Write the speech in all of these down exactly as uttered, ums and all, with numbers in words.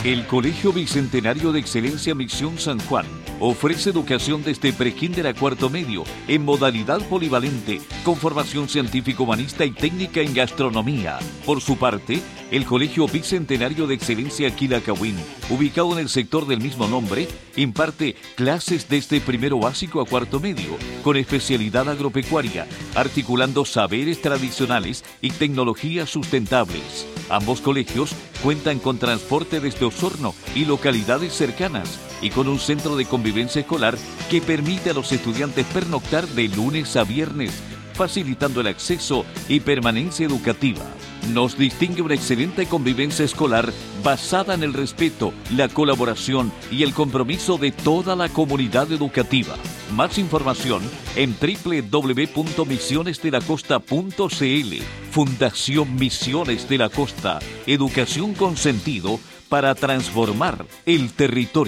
El Colegio Bicentenario de Excelencia Misión San Juan ofrece educación desde prekinder a cuarto medio en modalidad polivalente con formación científico-humanista y técnica en gastronomía. Por su parte, el Colegio Bicentenario de Excelencia Quilacawin, ubicado en el sector del mismo nombre, imparte clases desde primero básico a cuarto medio con especialidad agropecuaria, articulando saberes tradicionales y tecnologías sustentables. Ambos colegios cuentan con transporte desde Osorno y localidades cercanas y con un centro de convivencia escolar que permite a los estudiantes pernoctar de lunes a viernes, facilitando el acceso y permanencia educativa. Nos distingue una excelente convivencia escolar basada en el respeto, la colaboración y el compromiso de toda la comunidad educativa. Más información en doble u doble u doble u punto misiones de la costa punto c l. Fundación Misiones de la Costa. Educación con sentido para transformar el territorio.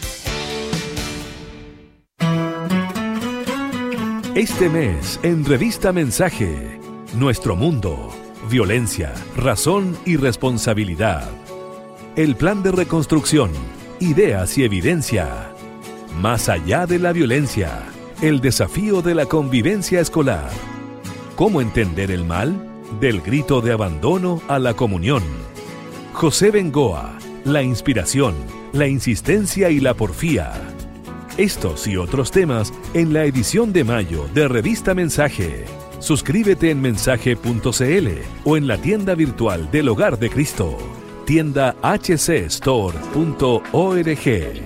Este mes, en Revista Mensaje, Nuestro Mundo, Violencia, Razón y Responsabilidad. El Plan de Reconstrucción, Ideas y Evidencia. Más allá de la violencia, el desafío de la convivencia escolar. ¿Cómo entender el mal? Del grito de abandono a la comunión. José Bengoa, la inspiración, la insistencia y la porfía. Estos y otros temas en la edición de mayo de Revista Mensaje. Suscríbete en mensaje punto c l o en la tienda virtual del Hogar de Cristo. Tienda h c store punto org.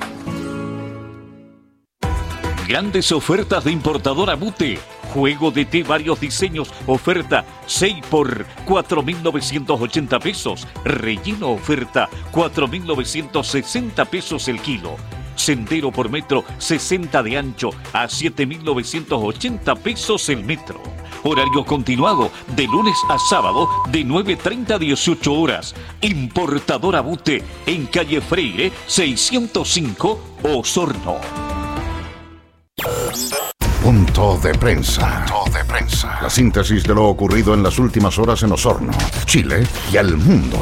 Grandes ofertas de importadora Bute. Juego de té varios diseños, oferta seis por cuatro mil novecientos ochenta pesos. Relleno oferta cuatro mil novecientos sesenta pesos el kilo. Sendero por metro sesenta de ancho a siete mil novecientos ochenta pesos el metro. Horario continuado de lunes a sábado de nueve treinta a dieciocho horas. Importadora Bute en calle Freire seiscientos cinco, Osorno. Punto de prensa. Punto de prensa. La síntesis de lo ocurrido en las últimas horas en Osorno, Chile y el mundo.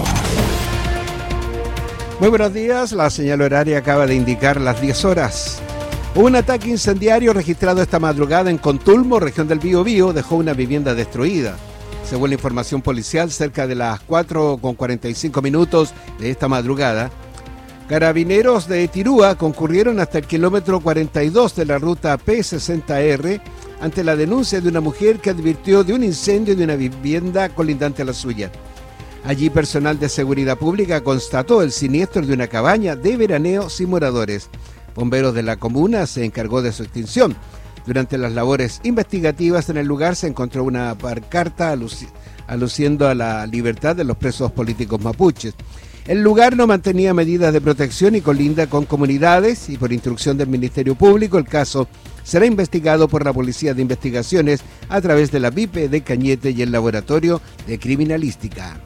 Muy buenos días, la señal horaria acaba de indicar las diez horas. Un ataque incendiario registrado esta madrugada en Contulmo, región del Biobío, dejó una vivienda destruida. Según la información policial, cerca de las cuatro con cuarenta y cinco minutos de esta madrugada, carabineros de Tirúa concurrieron hasta el kilómetro cuarenta y dos de la ruta P sesenta R ante la denuncia de una mujer que advirtió de un incendio de una vivienda colindante a la suya. Allí personal de seguridad pública constató el siniestro de una cabaña de veraneo sin moradores. Bomberos de la comuna se encargó de su extinción. Durante las labores investigativas en el lugar se encontró una pancarta aluci- aluciendo a la libertad de los presos políticos mapuches. El lugar no mantenía medidas de protección y colinda con comunidades y por instrucción del Ministerio Público el caso será investigado por la Policía de Investigaciones a través de la V I P de Cañete y el Laboratorio de Criminalística.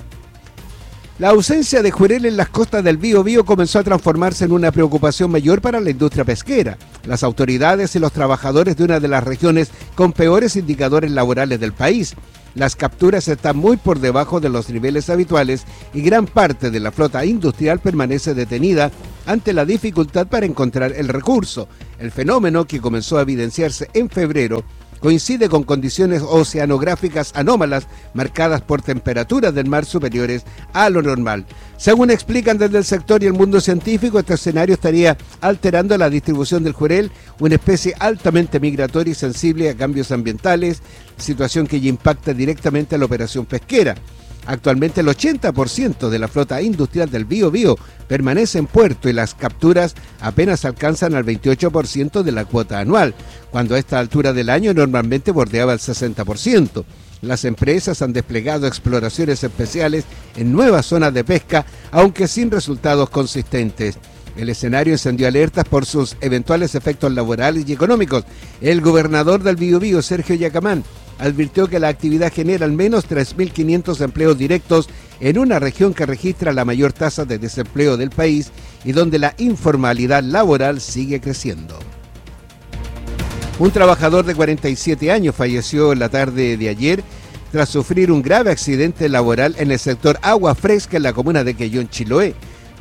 La ausencia de jurel en las costas del Biobío comenzó a transformarse en una preocupación mayor para la industria pesquera. Las autoridades y los trabajadores de una de las regiones con peores indicadores laborales del país. Las capturas están muy por debajo de los niveles habituales y gran parte de la flota industrial permanece detenida ante la dificultad para encontrar el recurso. El fenómeno, que comenzó a evidenciarse en febrero, coincide con condiciones oceanográficas anómalas marcadas por temperaturas del mar superiores a lo normal. Según explican desde el sector y el mundo científico, este escenario estaría alterando la distribución del jurel, una especie altamente migratoria y sensible a cambios ambientales, situación que ya impacta directamente a la operación pesquera. Actualmente el ochenta por ciento de la flota industrial del Biobío permanece en puerto y las capturas apenas alcanzan al veintiocho por ciento de la cuota anual, cuando a esta altura del año normalmente bordeaba el sesenta por ciento. Las empresas han desplegado exploraciones especiales en nuevas zonas de pesca, aunque sin resultados consistentes. El escenario encendió alertas por sus eventuales efectos laborales y económicos. El gobernador del Biobío, Sergio Yacamán, advirtió que la actividad genera al menos tres mil quinientos empleos directos en una región que registra la mayor tasa de desempleo del país y donde la informalidad laboral sigue creciendo. Un trabajador de cuarenta y siete años falleció en la tarde de ayer tras sufrir un grave accidente laboral en el sector Agua Fresca en la comuna de Quellón, Chiloé.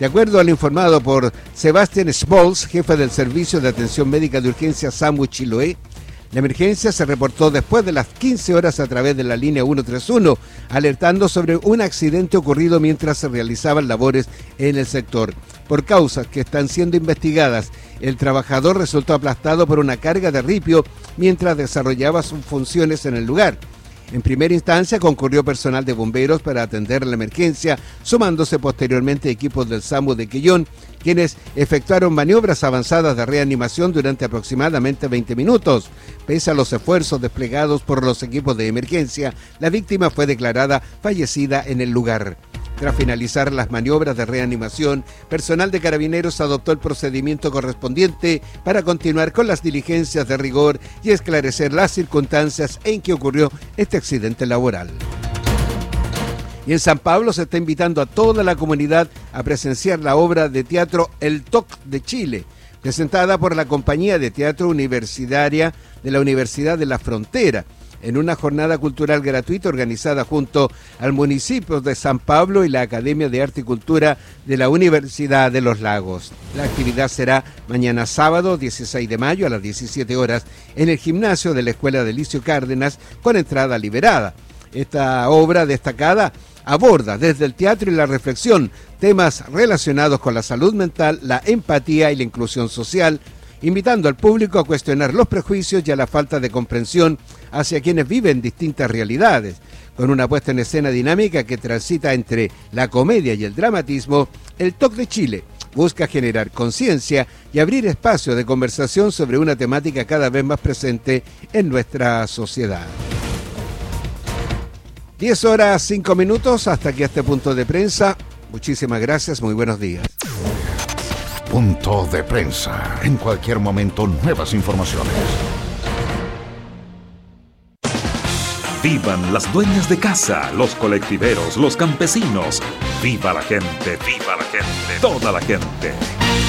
De acuerdo al informado por Sebastián Smalls, jefe del Servicio de Atención Médica de Urgencia SAMU Chiloé, la emergencia se reportó después de las quince horas a través de la línea ciento treinta y uno, alertando sobre un accidente ocurrido mientras se realizaban labores en el sector. Por causas que están siendo investigadas, el trabajador resultó aplastado por una carga de ripio mientras desarrollaba sus funciones en el lugar. En primera instancia concurrió personal de bomberos para atender la emergencia, sumándose posteriormente equipos del SAMU de Quillón, quienes efectuaron maniobras avanzadas de reanimación durante aproximadamente veinte minutos. Pese a los esfuerzos desplegados por los equipos de emergencia, la víctima fue declarada fallecida en el lugar. Tras finalizar las maniobras de reanimación, personal de Carabineros adoptó el procedimiento correspondiente para continuar con las diligencias de rigor y esclarecer las circunstancias en que ocurrió este accidente laboral. Y en San Pablo se está invitando a toda la comunidad a presenciar la obra de teatro El Toc de Chile, presentada por la Compañía de Teatro Universitaria de la Universidad de la Frontera, en una jornada cultural gratuita organizada junto al municipio de San Pablo y la Academia de Arte y Cultura de la Universidad de los Lagos. La actividad será mañana sábado dieciséis de mayo a las diecisiete horas en el gimnasio de la Escuela de Licio Cárdenas con entrada liberada. Esta obra destacada aborda desde el teatro y la reflexión temas relacionados con la salud mental, la empatía y la inclusión social, invitando al público a cuestionar los prejuicios y a la falta de comprensión hacia quienes viven distintas realidades. Con una puesta en escena dinámica que transita entre la comedia y el dramatismo, El Toc de Chile busca generar conciencia y abrir espacio de conversación sobre una temática cada vez más presente en nuestra sociedad. diez horas cinco minutos, hasta aquí este punto de prensa. Muchísimas gracias, muy buenos días. Punto de prensa. En cualquier momento, nuevas informaciones. Vivan las dueñas de casa, los colectiveros, los campesinos. Viva la gente, viva la gente, toda la gente.